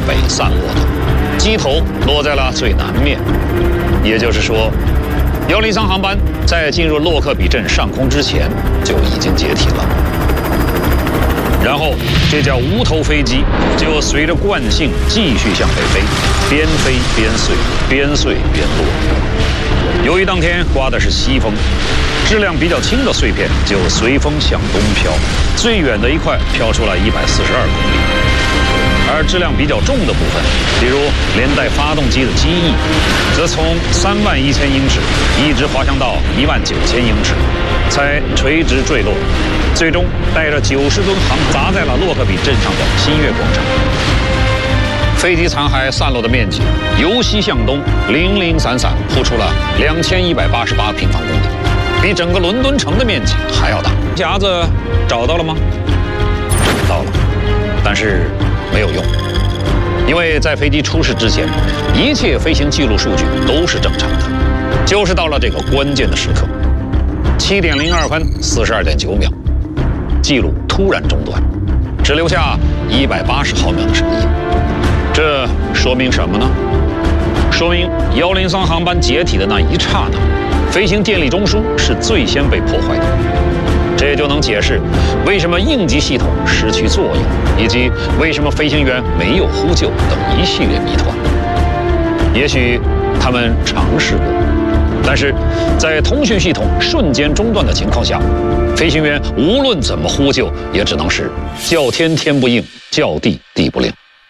北散落的，机头落在了最南面。也就是说，103航班在进入洛克比镇上空之前就已经解体了。然后这架无头飞机就随着惯性继续向北飞，边飞边碎，边碎边落。由于当天刮的是西风，质量比较轻的碎片就随风向东飘，最远的一块飘出了142公里，而质量比较重的部分，比如连带发动机的机翼，则从31000英尺一直滑翔到19000英尺，才垂直坠落，最终带着90吨航砸在了洛克比镇上的新月广场。飞机残骸散落的面积由西向东零零散散铺出了2188平方公里，比整个伦敦城的面积还要大。匣子找到了吗？找到了，但是没有用，因为在飞机出事之前，一切飞行记录数据都是正常的，就是到了这个关键的时刻，7点02分42.9秒，记录突然中断，只留下180毫秒的声音。这说明什么呢？说明103航班解体的那一刹那，飞行电力中枢是最先被破坏的。这也就能解释为什么应急系统失去作用，以及为什么飞行员没有呼救等一系列谜团。也许他们尝试过，但是在通讯系统瞬间中断的情况下，飞行员无论怎么呼救，也只能是叫天天不应，叫地地不灵。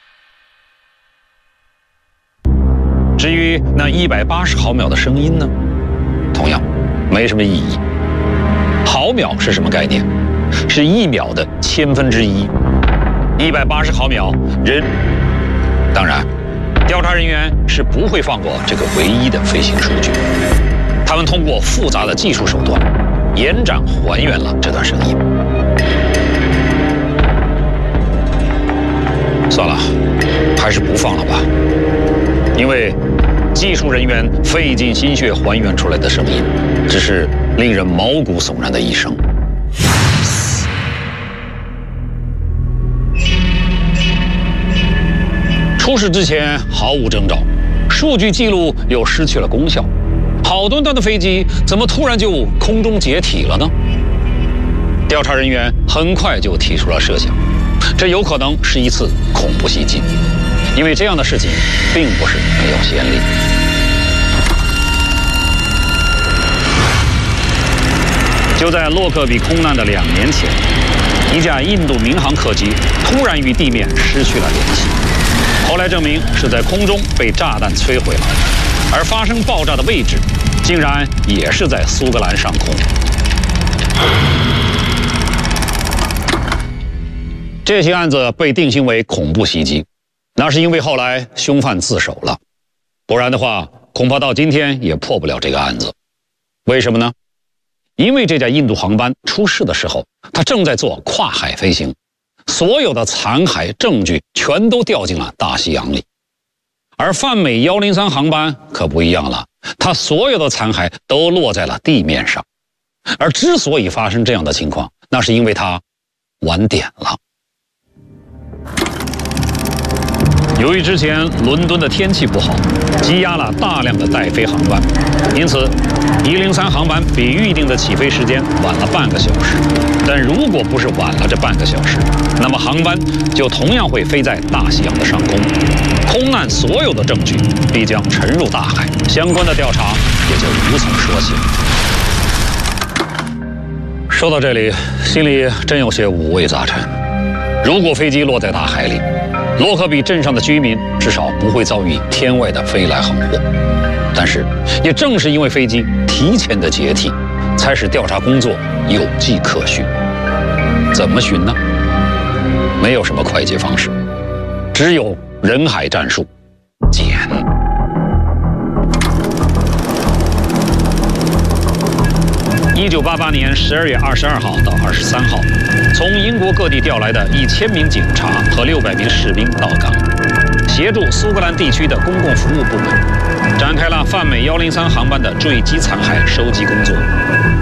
至于那180毫秒的声音呢，同样没什么意义。毫秒是什么概念？是1秒的1/1000分之一。180毫秒，当然，调查人员是不会放过这个唯一的飞行数据。他们通过复杂的技术手段，延展还原了这段声音。算了，还是不放了吧，因为技术人员费尽心血还原出来的声音，只是令人毛骨悚然的一声。出事之前毫无征兆，数据记录又失去了功效，好端端的飞机怎么突然就空中解体了呢？调查人员很快就提出了设想，这有可能是一次恐怖袭击，因为这样的事情并不是没有先例。就在洛克比空难的2年前，一架印度民航客机突然与地面失去了联系，后来证明是在空中被炸弹摧毁了，而发生爆炸的位置竟然也是在苏格兰上空。这起案子被定性为恐怖袭击，那是因为后来凶犯自首了，不然的话恐怕到今天也破不了这个案子。为什么呢？因为这架印度航班出事的时候，它正在做跨海飞行，所有的残骸证据全都掉进了大西洋里。而泛美103航班可不一样了，它所有的残骸都落在了地面上。而之所以发生这样的情况，那是因为它晚点了。由于之前伦敦的天气不好，积压了大量的待飞航班，因此103航班比预定的起飞时间晚了半个小时。但如果不是晚了这半个小时，那么航班就同样会飞在大西洋的上空，空难所有的证据必将沉入大海，相关的调查也就无从说起。说到这里，心里真有些五味杂陈。如果飞机落在大海里，洛克比镇上的居民至少不会遭遇天外的飞来横祸。但是也正是因为飞机提前的解体，才使调查工作有迹可循。怎么寻呢？没有什么快捷方式，只有人海战术，捡。1988年12月22号到23号，从英国各地调来的1000名警察和600名士兵到港，协助苏格兰地区的公共服务部门展开了泛美103航班的坠机残骸收集工作。